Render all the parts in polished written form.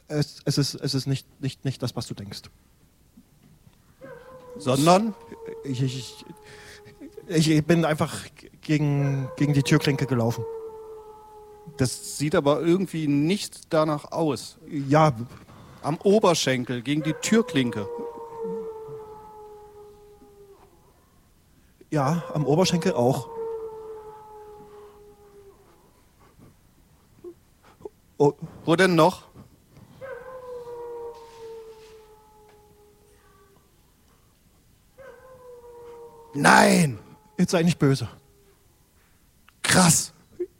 Es ist nicht das, was du denkst. Sondern? Ich bin einfach gegen die Türklinke gelaufen. Das sieht aber irgendwie nicht danach aus. Ja, Am Oberschenkel, gegen die Türklinke. ja, am Oberschenkel auch. Oh, Wo denn noch? Nein! jetzt sei nicht böse. Krass!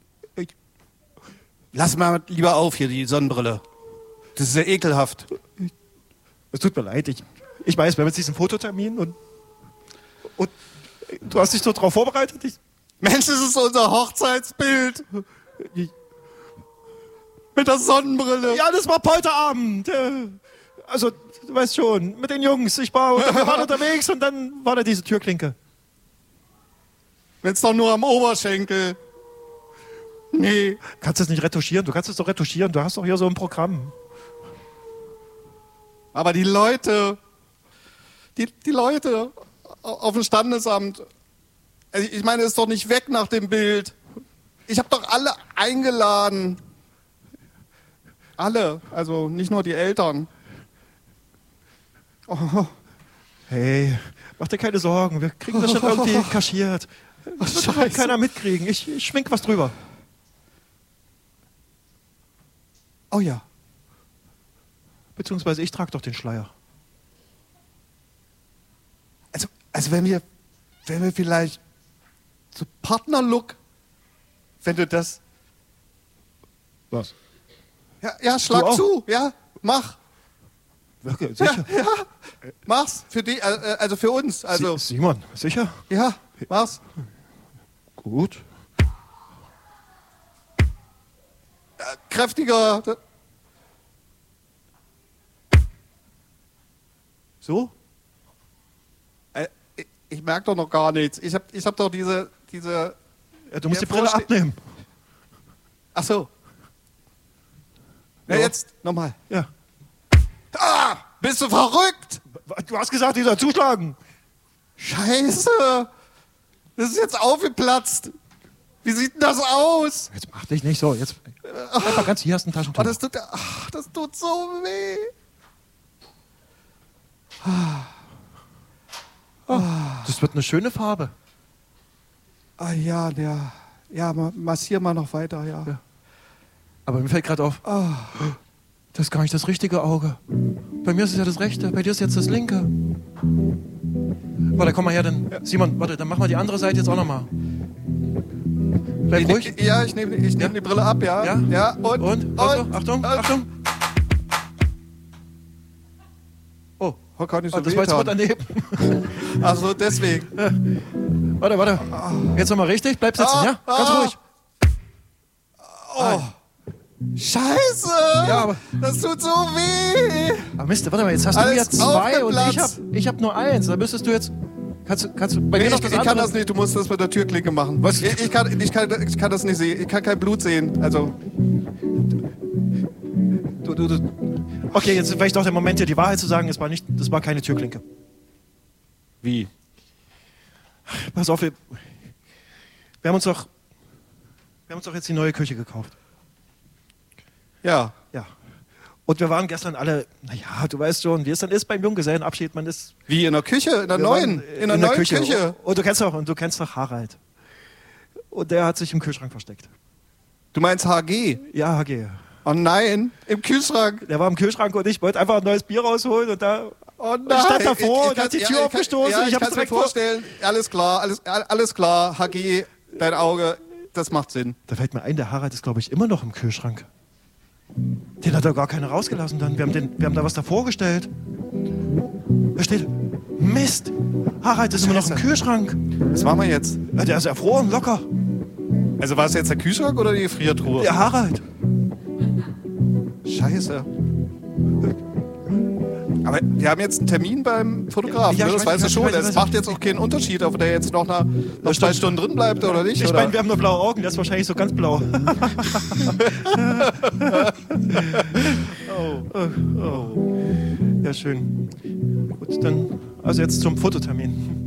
Lass mal lieber auf hier, die Sonnenbrille. Das ist ja ekelhaft. Es tut mir leid. Ich weiß, wir haben jetzt diesen Fototermin und du hast dich so drauf vorbereitet. Mensch, das ist unser Hochzeitsbild. Mit der Sonnenbrille. Ja, das war Polterabend. Also, du weißt schon, mit den Jungs. Wir waren unterwegs und dann war da diese Türklinke. Wenn's doch nur am Oberschenkel. Nee. Kannst du das nicht retuschieren? Du kannst es doch retuschieren. Du hast doch hier so ein Programm. Aber die Leute, die Leute auf dem Standesamt, also ich meine, ist doch nicht weg nach dem Bild. Ich habe doch alle eingeladen. Alle, also nicht nur die Eltern. Oh. Hey, mach dir keine Sorgen. Wir kriegen das schon irgendwie kaschiert. Das wird halt keiner mitkriegen. Ich schmink was drüber. Oh ja. Beziehungsweise ich trage doch den Schleier. Also wenn wir vielleicht so Partnerlook, wenn du das... Was? Ja, schlag zu, ja, mach. Wirklich, sicher? Ja, mach's für die, also für uns. Also Simon, sicher? ja, mach's. Gut. Kräftiger. So? Ich merke doch noch gar nichts. Ich hab doch diese. Ja, du musst die Brille abnehmen. Ach so. Ja, Ja. jetzt nochmal. Ja. Ah, bist du verrückt? Du hast gesagt, die soll zuschlagen. Scheiße. Das ist jetzt aufgeplatzt. Wie sieht denn das aus? Jetzt mach dich nicht so. Jetzt einfach ganz hier hast du ein Taschentuch. Oh, das tut so weh. Das wird eine schöne Farbe. Ah ja, massier mal noch weiter, ja. Ja. Aber mir fällt gerade auf, das ist gar nicht das richtige Auge. Bei mir ist es ja das rechte, bei dir ist jetzt das linke. Warte, komm mal her, dann. Simon, warte, dann mach mal die andere Seite jetzt auch nochmal. Bleib ruhig. Ja, ich nehm die Brille ab, ja. Ja? Ja, Und? Achtung. Oh, kann nicht so Das war jetzt wehtan. mal daneben. Also deswegen. Warte. Jetzt nochmal richtig, bleib sitzen, ja? Ganz ruhig. Oh. Scheiße! Ja, aber- das tut so weh! Ah, Mist, warte mal, jetzt hast du Alles ja 2 und aufgeplatzt. ich hab nur 1. Da müsstest du jetzt. Kannst du bei Nee, mir noch ich das kann andere? das nicht, du musst das mit der Türklinke machen. Was? Ich kann das nicht sehen, ich kann kein Blut sehen. Also, Du. Okay, jetzt ist vielleicht doch der Moment, dir die Wahrheit zu sagen. Das war keine Türklinke. wie? Pass auf, wir haben uns doch jetzt die neue Küche gekauft. Ja. Ja. Und wir waren gestern alle, naja, du weißt schon, wie es dann ist beim Junggesellenabschied. Man ist Wie, in der Küche? In der wir neuen? waren In der neuen Küche? Und du kennst doch Harald. Und der hat sich im Kühlschrank versteckt. Du meinst HG? Ja, HG. Oh nein, im Kühlschrank. Der war im Kühlschrank und ich wollte einfach ein neues Bier rausholen und da Oh und ich stand davor und hat die Tür ich aufgestoßen. Ja, und ich hab kann es mir direkt vorstellen. Alles klar. HG, dein Auge, das macht Sinn. Da fällt mir ein, der Harald ist, glaube ich, immer noch im Kühlschrank. Den hat doch gar keiner rausgelassen dann. Wir haben da was davor gestellt. Da steht, Mist, Harald ist immer noch im Scheiße. Kühlschrank. Was machen wir jetzt? Ja, der ist erfroren, locker. Also war es jetzt der Kühlschrank oder die Gefriertruhe? Der Harald. Scheiße. Aber wir haben jetzt einen Termin beim Fotografen, Ja, ne? ich Das weiß, weißt du ich schon. weiß. Es macht jetzt auch keinen Unterschied, ob der jetzt noch 2 Stunden drin bleibt oder nicht. Ich oder? meine, wir haben nur blaue Augen, der ist wahrscheinlich so ganz blau. Oh. Ja, schön. Gut, dann also jetzt zum Fototermin.